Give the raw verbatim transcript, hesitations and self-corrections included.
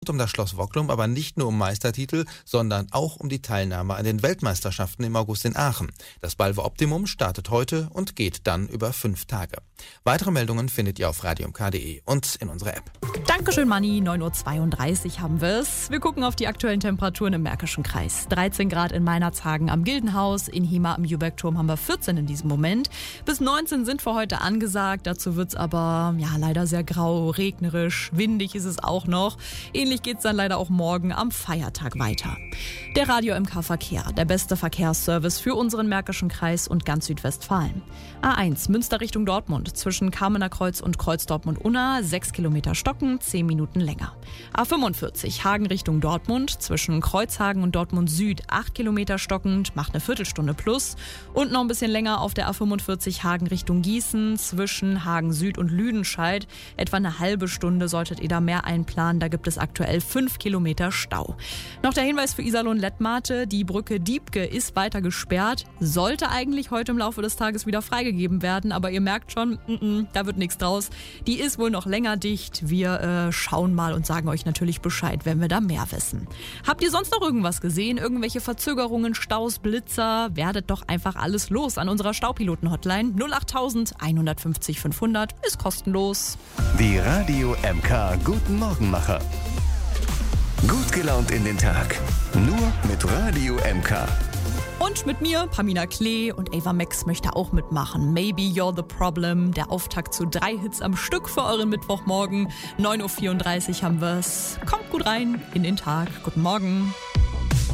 um das Schloss Wocklum aber nicht nur um Meistertitel, sondern auch um die Teilnahme an den Weltmeisterschaften im August in Aachen. Das Balve Optimum startet heute und geht dann über fünf Tage. Weitere Meldungen findet ihr auf radio m k punkt d e und in unserer App. Dankeschön, Manni. neun Uhr zweiunddreißig haben wir es. Wir gucken auf die aktuellen Temperaturen im Märkischen Kreis. dreizehn Grad in Meinerzhagen am Gildenhaus, in Hima am Jübergturm haben wir vierzehn in diesem Moment. Bis neunzehn sind für heute angesagt. Dazu wird es aber ja leider sehr grau, regnerisch, windig ist es auch noch. Ähnlich geht es dann leider auch morgen am Feiertag weiter. Der Radio M K Verkehr, der beste Verkehrsservice für unseren Märkischen Kreis und ganz Südwestfalen. A eins Münster Richtung Dortmund zwischen Kamener Kreuz und Kreuz Dortmund-Unna, sechs Kilometer stocken, zehn Minuten länger. A fünfundvierzig Hagen Richtung Dortmund zwischen Kreuzhagen und Dortmund Süd, acht Kilometer stockend, macht eine Viertelstunde plus. Und noch ein bisschen länger auf der A fünfundvierzig Hagen Richtung Gießen zwischen Hagen Süd und Lüdenscheid. Etwa eine halbe Stunde solltet ihr da mehr einplanen, da gibt es aktuell fünf Kilometer Stau. Noch der Hinweis für Iserlohn Lettmate, die Brücke Diebke ist weiter gesperrt, sollte eigentlich heute im Laufe des Tages wieder freigegeben werden, aber ihr merkt schon, n -n, da wird nichts draus. Die ist wohl noch länger dicht. Wir äh, schauen mal und sagen euch natürlich Bescheid, wenn wir da mehr wissen. Habt ihr sonst noch irgendwas gesehen? Irgendwelche Verzögerungen, Staus, Blitzer? Werdet doch einfach alles los an unserer Staupiloten-Hotline null acht tausend einhundertfünfzig fünfhundert ist kostenlos. Die Radio M K Guten Morgenmacher. Gut gelaunt in den Tag. Nur mit Radio M K. Und mit mir, Pamina Klee, und Ava Max möchte auch mitmachen. Maybe You're the Problem, der Auftakt zu drei Hits am Stück für euren Mittwochmorgen. neun Uhr vierunddreißig haben wir's. Kommt gut rein in den Tag. Guten Morgen.